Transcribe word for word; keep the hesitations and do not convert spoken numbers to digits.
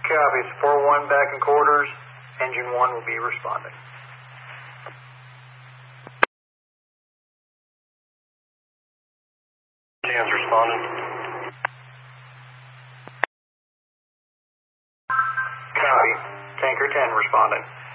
Copy. Support one back in quarters. Engine one will be responding. Tan's responding. Copy. Tanker ten responding.